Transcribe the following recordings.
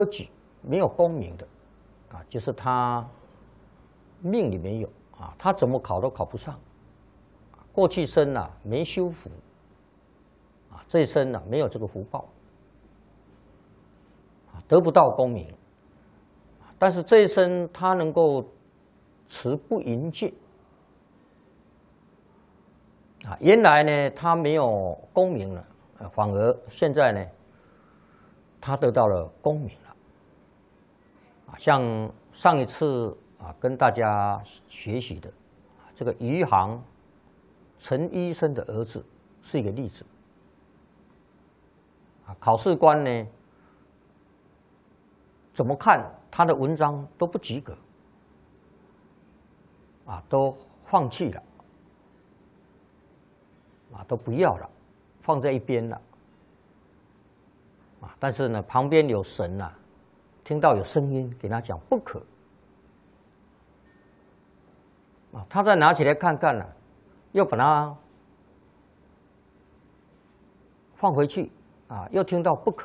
科举没有功名的啊，就是他命里没有啊，他怎么考都考不上。过去生啊没修福啊，这一生啊没有这个福报啊，得不到功名。但是这一生他能够持不淫戒啊，原来呢他没有功名了，反而现在呢他得到了功名了啊。像上一次啊跟大家学习的这个余杭陈医生的儿子是一个例子啊。考试官呢怎么看他的文章都不及格啊，都放弃了啊，都不要了，放在一边了啊。但是呢，旁边有神啊，听到有声音给他讲不可啊，他再拿起来看看呢，又把它放回去啊，又听到不可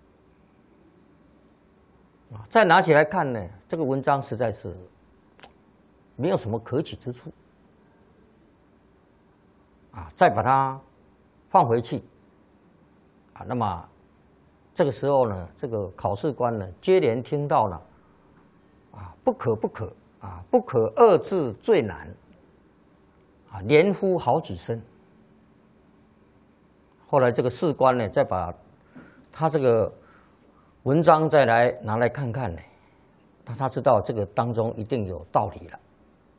啊，再拿起来看呢，这个文章实在是没有什么可取之处啊，再把它放回去啊，那么这个时候呢，这个考试官呢，接连听到了啊，不可不可啊，不可二字最难啊，连呼好几声。后来这个士官呢，再把他这个文章再来拿来看看呢，他知道这个当中一定有道理了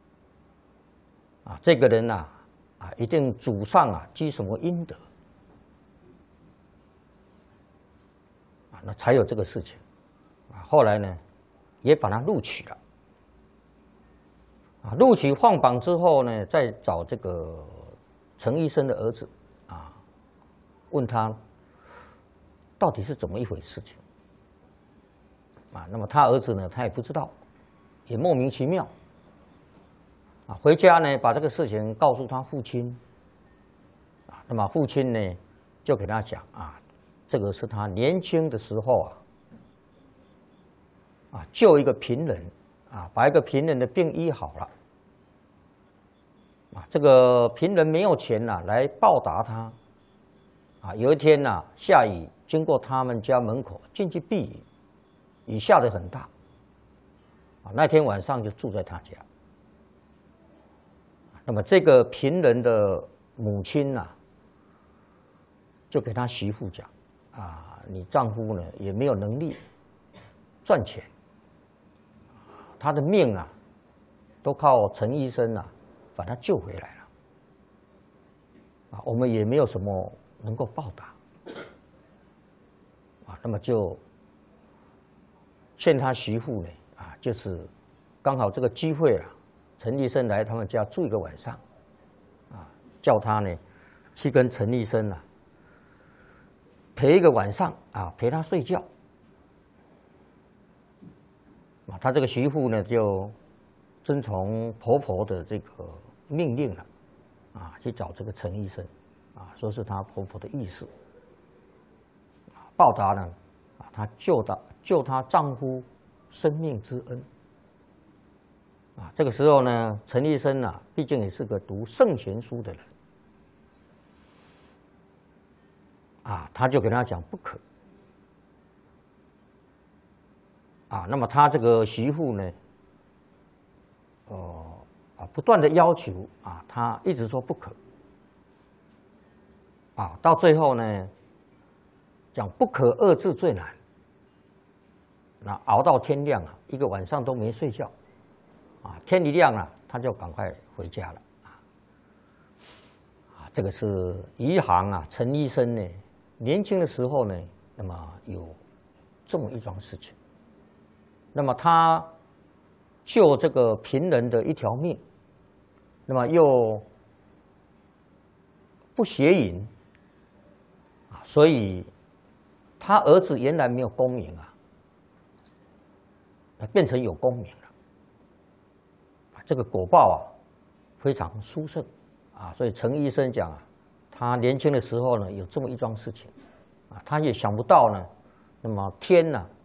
啊，这个人呐啊，一定祖上啊积什么阴德啊，那才有这个事情啊。后来呢，也把他录取了啊，录取放榜之后呢，再找这个陈医生的儿子啊，问他到底是怎么一回事情啊。那么他儿子呢，他也不知道，也莫名其妙啊。回家呢，把这个事情告诉他父亲啊。那么父亲呢，就给他讲啊，这个是他年轻的时候啊，救一个贫人啊，把一个贫人的病医好了啊。这个贫人没有钱呐，来报答他啊。有一天呐，下雨，经过他们家门口，进去避雨，雨下得很大啊。那天晚上就住在他家。那么这个贫人的母亲呐，就给他媳妇讲啊，你丈夫呢也没有能力赚钱，他的命啊都靠陈医生啊把他救回来了啊，我们也没有什么能够报答啊。那么就劝他媳妇呢啊，就是刚好这个机会啊，陈医生来他们家住一个晚上啊，叫他呢去跟陈医生啊陪一个晚上啊，陪他睡觉啊。他这个媳妇呢就遵从婆婆的这个命令了啊，去找这个陈医生啊，说是他婆婆的意思啊，报答呢啊，他救她丈夫生命之恩啊。这个时候呢，陈医生啊，毕竟也是个读圣贤书的人啊，他就跟他讲不可啊。那么他这个媳妇呢，不断的要求啊，他一直说不可啊，到最后呢，讲不可二字最难，那熬到天亮啊，一个晚上都没睡觉啊，天一亮了，他就赶快回家了啊。这个是余杭啊，陈医生呢，年轻的时候呢，那么有这么一桩事情，那么他救这个贫人的一条命，那么又不邪淫啊，所以他儿子原来没有功名啊，变成有功名了，这个果报啊非常殊胜啊。所以陈医生讲啊，他年轻的时候呢有这么一桩事情啊，他也想不到呢，那么天呢